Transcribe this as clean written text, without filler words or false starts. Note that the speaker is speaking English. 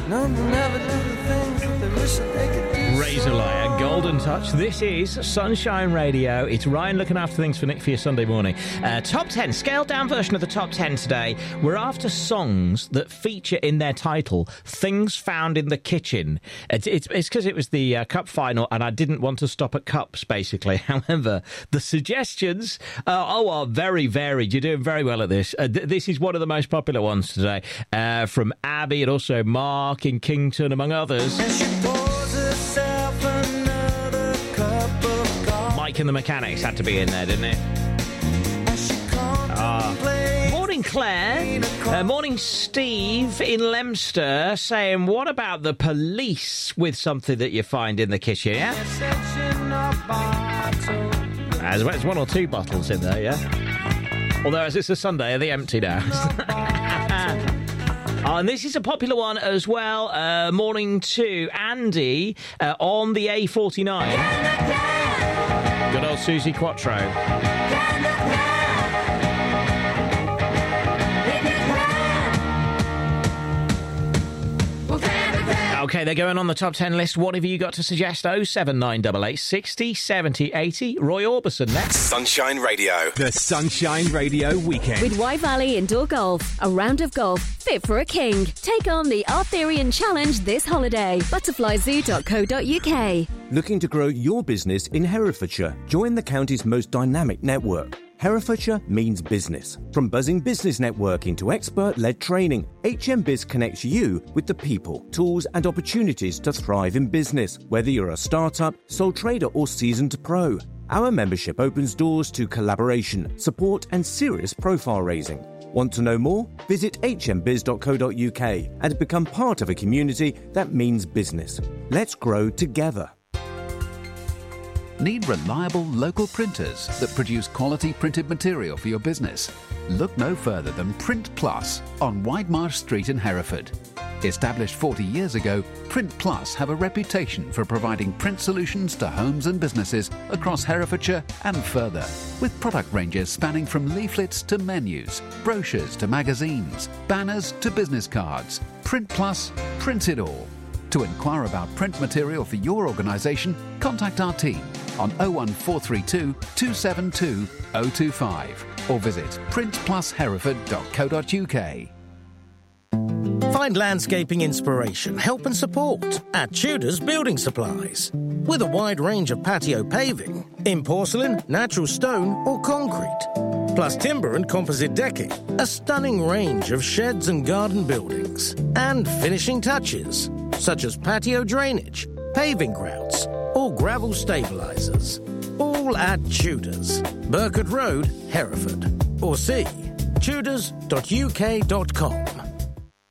None never do the things that they wish that they could do. Razorlight, Golden Touch. This is Sunshine Radio. It's Ryan looking after things for Nick for your Sunday morning. Top 10, scaled down version of the top 10 today. We're after songs that feature in their title things found in the kitchen. It's because it was the cup final and I didn't want to stop at cups, basically. However, the suggestions are very varied. You're doing very well at this. This is one of the most popular ones today. From Abby and also Mark in Kington, among others. And she pours herself another cup of coffee. Mike and the Mechanics had to be in there, didn't it? And she contemplates. Morning, Claire. Morning, Steve in Leominster, saying, what about the police with something that you find in the kitchen, yeah? There's one or two bottles in there, yeah? Although, as it's a Sunday, are they empty now? And this is a popular one as well. Morning to Andy on the A49. Good old Susie Quattro. Okay, they're going on the top 10 list. What have you got to suggest? 07988 60 70 80. Roy Orbison next. Sunshine Radio. The Sunshine Radio Weekend. With Wye Valley Indoor Golf, a round of golf fit for a king. Take on the Arthurian Challenge this holiday. Butterflyzoo.co.uk. Looking to grow your business in Herefordshire? Join the county's most dynamic network. Herefordshire means business. From buzzing business networking to expert-led training, HMBiz connects you with the people, tools and opportunities to thrive in business, whether you're a startup, sole trader or seasoned pro. Our membership opens doors to collaboration, support and serious profile raising. Want to know more? Visit hmbiz.co.uk and become part of a community that means business. Let's grow together. Need reliable local printers that produce quality printed material for your business? Look no further than Print Plus on Widemarsh Street in Hereford. Established 40 years ago, Print Plus have a reputation for providing print solutions to homes and businesses across Herefordshire and further, with product ranges spanning from leaflets to menus, brochures to magazines, banners to business cards. Print Plus prints it all. To inquire about print material for your organisation, contact our team on 01432 272 025 or visit printplushereford.co.uk. Find landscaping inspiration, help and support at Tudor's Building Supplies. With a wide range of patio paving in porcelain, natural stone or concrete. Plus timber and composite decking. A stunning range of sheds and garden buildings. And finishing touches, such as patio drainage, paving grouts or gravel stabilisers. All at Tudors. Burkett Road, Hereford. Or see tudors.uk.com.